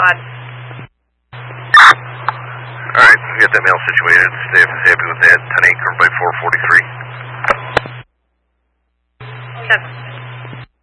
mod. Alright, we got that mail situated. Staff is happy with that. 10-8, covered by 443. 7.